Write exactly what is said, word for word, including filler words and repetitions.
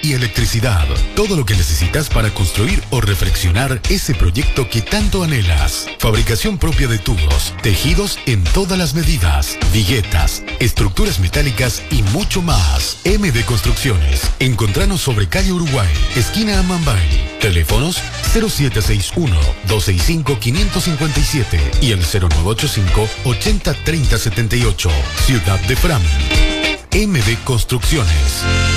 y electricidad. Todo lo que necesitas para construir o reflexionar ese proyecto que tanto anhelas. Fabricación propia de tubos, tejidos en todas las medidas, viguetas, estructuras metálicas y mucho más. M D Construcciones. Encontranos sobre calle Uruguay, esquina Amambay. Teléfonos cero siete seis uno, dos seis cinco, cinco cinco siete y el cero nueve ocho cinco, ochenta, treinta, setenta y ocho. Ciudad de Fram. M D Construcciones.